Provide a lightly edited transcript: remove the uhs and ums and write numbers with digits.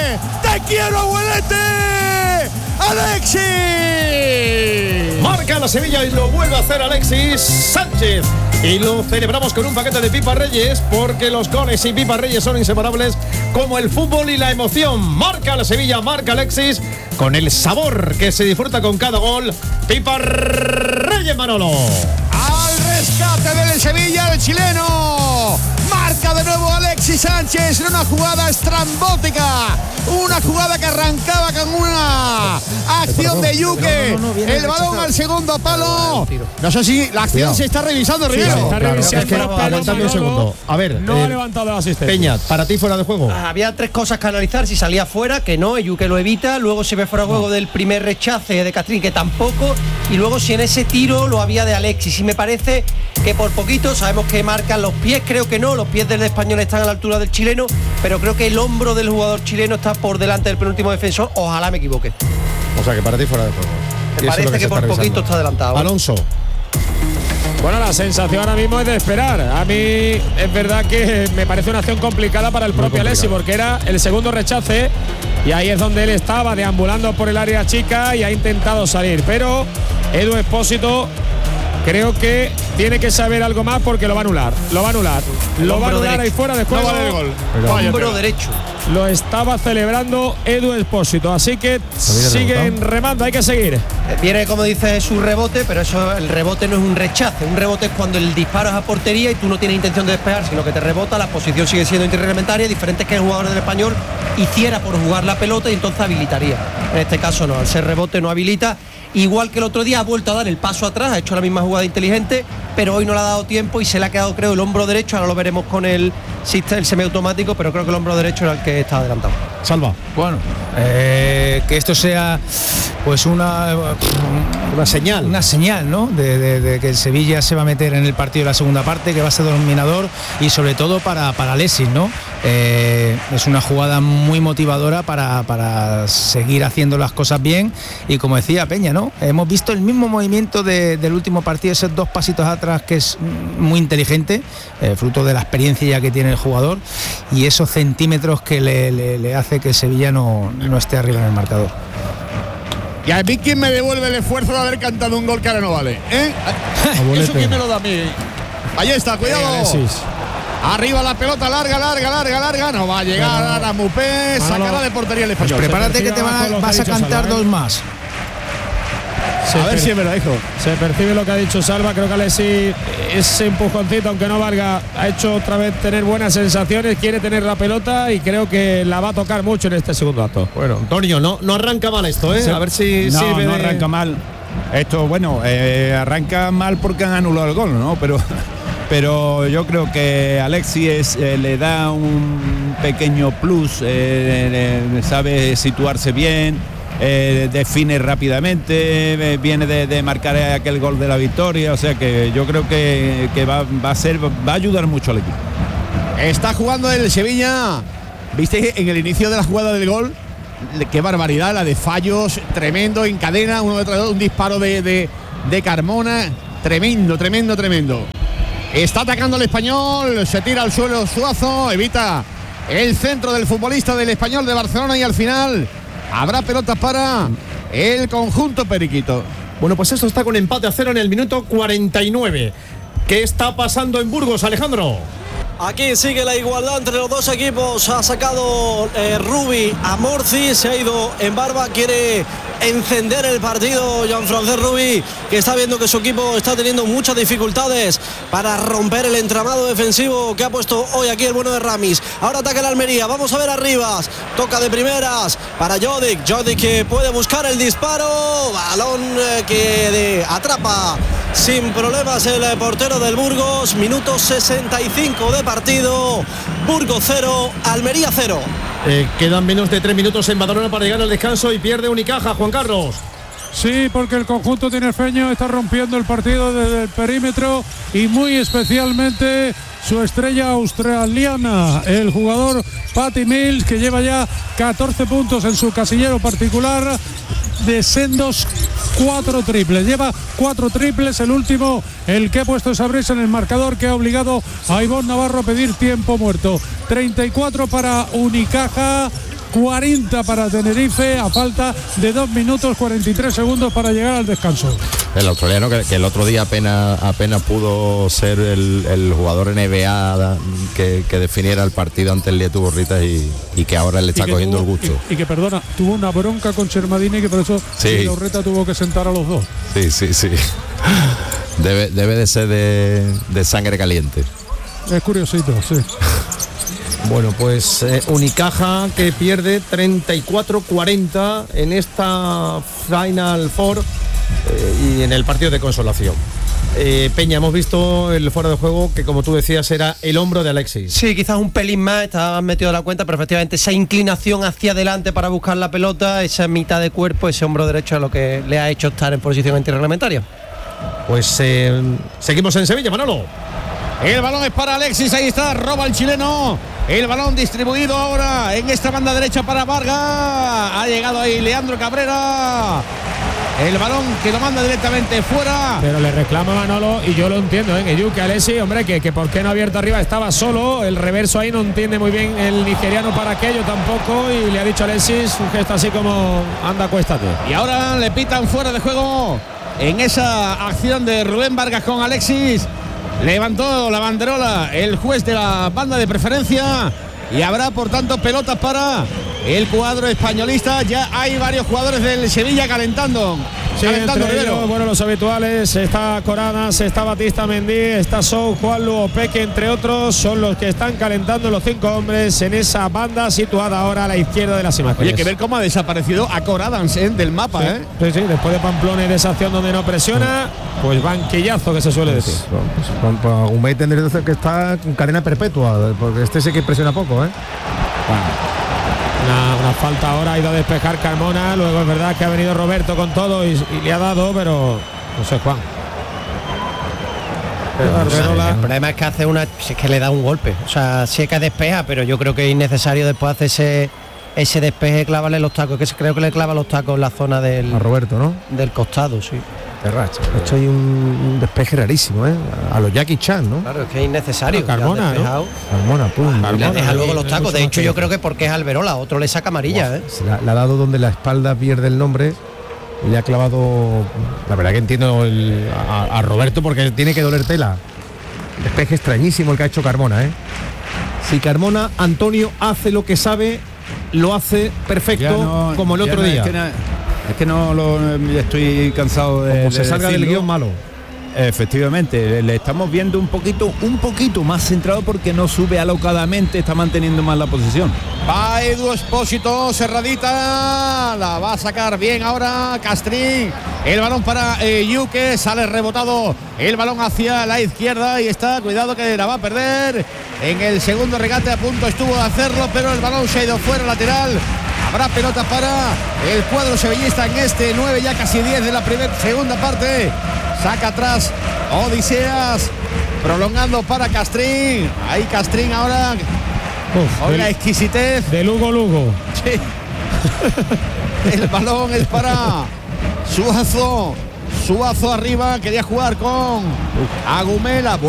¡Te quiero, abuelete! ¡Alexis! Marca la Sevilla y lo vuelve a hacer Alexis Sánchez. Y lo celebramos con un paquete de Pipa Reyes, porque los goles y Pipa Reyes son inseparables como el fútbol y la emoción. Marca la Sevilla, marca Alexis, con el sabor que se disfruta con cada gol. Pipa Reyes, Manolo. Al rescate del Sevilla, el chileno. Marca de nuevo Alexis Sánchez en una jugada estrambótica. Una jugada que arrancaba con una acción de Yuque. El balón al segundo palo. No sé si la acción se está revisando, Rivero. Sí, está revisando, aguantadme un segundo. A ver, no ha levantado la asistencia. Peña, para ti fuera de juego. Había tres cosas que analizar. Si salía fuera, que no, Yuque lo evita. Luego se ve fuera de juego del primer rechace de Castrín, que tampoco. Y luego si en ese tiro lo había de Alexis. Y me parece que por poquito, sabemos que marcan los pies, creo que no, los pies del español están a la altura del chileno, pero creo que el hombro del jugador chileno está por delante del penúltimo defensor. Ojalá me equivoque. O sea que para ti fuera de juego. Me parece que por poquito está adelantado. Alonso. Bueno, la sensación ahora mismo es de esperar. A mí es verdad que me parece una acción complicada para el propio Alexis, porque era el segundo rechace y ahí es donde él estaba deambulando por el área chica y ha intentado salir. Pero Edu Expósito creo que tiene que saber algo más, porque lo va a anular. Lo va a anular ahí fuera de juego. No vale el gol. Hombro derecho. Lo estaba celebrando Edu Expósito, así que siguen remando, hay que seguir. Viene, como dices, su rebote, pero eso, el rebote no es un rechace. Un rebote es cuando el disparo es a portería y tú no tienes intención de despejar, sino que te rebota, la posición sigue siendo interreglamentaria. Diferente es que el jugador del Español hiciera por jugar la pelota y entonces habilitaría. En este caso no, al ser rebote no habilita. Igual que el otro día ha vuelto a dar el paso atrás, ha hecho la misma jugada inteligente, pero hoy no le ha dado tiempo y se le ha quedado, creo, el hombro derecho. Ahora lo veremos con el semiautomático, pero creo que el hombro derecho era el que está adelantado. Salva. Bueno, que esto sea pues una señal. Una señal, ¿no? De que el Sevilla se va a meter en el partido de la segunda parte, que va a ser dominador, y sobre todo para Alexis, ¿no? Es una jugada muy motivadora para seguir haciendo las cosas bien, y como decía Peña, ¿no? Hemos visto el mismo movimiento del último partido, esos dos pasitos atrás, que es muy inteligente, fruto de la experiencia ya que tiene el jugador, y esos centímetros que le hace que el Sevilla no esté arriba en el marcador. Y a mí, ¿quién me devuelve el esfuerzo de haber cantado un gol que ahora no vale? ¿Eso quién me lo da a mí? Ahí está, cuidado. Arriba la pelota, larga. No va a llegar a Mupé, sacará de portería el Español. Pues prepárate que te vas a cantar dos más. A ver si es verdad, hijo. Se percibe lo que ha dicho Salva. Creo que Alexis, ese empujoncito, aunque no valga, ha hecho otra vez tener buenas sensaciones, quiere tener la pelota y creo que la va a tocar mucho en este segundo acto. Bueno, Antonio, no arranca mal esto, ¿eh? A ver si sirve. No arranca mal. Esto, bueno, arranca mal porque han anulado el gol, ¿no? Pero yo creo que Alexis le da un pequeño plus, sabe situarse bien. Define rápidamente, viene de marcar aquel gol de la victoria, o sea que yo creo que va a ayudar mucho al equipo. Está jugando el Sevilla. ¿Viste en el inicio de la jugada del gol? Qué barbaridad, la de fallos, tremendo, en cadena, uno detrás de otro, un disparo de Carmona, tremendo. Está atacando el Español, se tira al suelo Suazo, evita el centro del futbolista del Español de Barcelona, y al final habrá pelotas para el conjunto periquito. Bueno, pues esto está con empate a 0 en el minuto 49. ¿Qué está pasando en Burgos, Alejandro? Aquí sigue la igualdad entre los dos equipos. Ha sacado Rubi a Morci, se ha ido en barba, quiere encender el partido Jean-Francesc Rubi, que está viendo que su equipo está teniendo muchas dificultades para romper el entramado defensivo que ha puesto hoy aquí el bueno de Ramis. Ahora ataca el Almería, vamos a ver arriba, toca de primeras para Jodic que puede buscar el disparo, balón que atrapa sin problemas el portero del Burgos. Minuto 65 de partido, Burgos 0, Almería 0. Quedan menos de 3 minutos en Badalona para llegar al descanso y pierde Unicaja, Juan Carlos. Sí, porque el conjunto tinerfeño está rompiendo el partido desde el perímetro, y muy especialmente su estrella australiana, el jugador Patty Mills, que lleva ya 14 puntos en su casillero particular de sendos 4 triples. Lleva 4 triples, el último, el que ha puesto esa brisa en el marcador, que ha obligado a Ivonne Navarro a pedir tiempo muerto. 34 para Unicaja, 40 para Tenerife a falta de 2 minutos 43 segundos para llegar al descanso. El australiano que el otro día apenas pudo ser el jugador NBA que definiera el partido ante el Lietu Borritas y que ahora le está cogiendo el gusto. Y que, perdona, tuvo una bronca con Chermadini que por eso Urreta tuvo que sentar a los dos. Sí. Debe de ser de sangre caliente. Es curiosito, sí. Bueno, pues Unicaja que pierde 34-40 en esta Final Four y en el partido de consolación. Peña, hemos visto el fuera de juego que, como tú decías, era el hombro de Alexis. Sí, quizás un pelín más, estaba metido en la cuenta, pero efectivamente esa inclinación hacia adelante para buscar la pelota, esa mitad de cuerpo, ese hombro derecho es lo que le ha hecho estar en posición antirreglamentaria. Pues seguimos en Sevilla, Manolo. El balón es para Alexis, ahí está, roba el chileno. El balón distribuido ahora en esta banda derecha para Vargas. Ha llegado ahí Leandro Cabrera. El balón que lo manda directamente fuera. Pero le reclama Manolo y yo lo entiendo, que Alexis, hombre, que por qué no ha abierto arriba, estaba solo. El reverso ahí no entiende muy bien el nigeriano para aquello tampoco. Y le ha dicho a Alexis un gesto así como anda, acuéstate. Y ahora le pitan fuera de juego en esa acción de Rubén Vargas con Alexis. Levantó la banderola el juez de la banda de preferencia y habrá por tanto pelotas para el cuadro españolista. Ya hay varios jugadores del Sevilla calentando. Sí, entre ellos, bueno, los habituales, está Coradas, está Batista Mendy, está Sou, Juan Luopeque, entre otros, son los que están calentando los 5 hombres en esa banda situada ahora a la izquierda de las imágenes. Oye, que ver cómo ha desaparecido a Coradas del mapa, Sí, después de Pamplona y de esa acción donde no presiona, pues banquillazo que se suele decir. Pues Agumé tendría que estar en cadena perpetua, porque este sí que presiona poco, Bueno. Una falta ahora, ha ido a despejar Carmona, luego es verdad que ha venido Roberto con todo y le ha dado, pero no sé, Juan. El problema es que hace es que le da un golpe, o sea, sí que despeja, pero yo creo que es innecesario después hacer ese despeje, clavarle los tacos, que creo que le clava los tacos en la zona del a Roberto, ¿no? Del costado, sí. Esto hay un despeje rarísimo, a los Jackie Chan, ¿no? Claro, es que es innecesario. Carmona, ¿no? Carmona, le deja luego los tacos. De hecho, yo creo que porque es Alberola, otro le saca amarilla, Le ha dado donde la espalda pierde el nombre y le ha clavado. La verdad que entiendo a Roberto, porque tiene que doler tela. Despeje extrañísimo el que ha hecho Carmona, Si Carmona, Antonio, hace lo que sabe, lo hace perfecto, como el otro día. Es que estoy cansado de. Como se salga del guión malo. Efectivamente, le estamos viendo un poquito más centrado porque no sube alocadamente, está manteniendo más la posición. Va Edu Espósito, cerradita, la va a sacar bien ahora Castrín. El balón para Yuque, sale rebotado el balón hacia la izquierda y está, cuidado que la va a perder. En el segundo regate a punto estuvo de hacerlo, pero el balón se ha ido fuera, lateral. Habrá pelota para el cuadro sevillista en este 9, ya casi 10 de la segunda parte. Saca atrás Odiseas, prolongando para Castrín. Ahí Castrín ahora. La exquisitez de Lugo. Sí. El balón es para Suazo arriba, quería jugar con Agumela.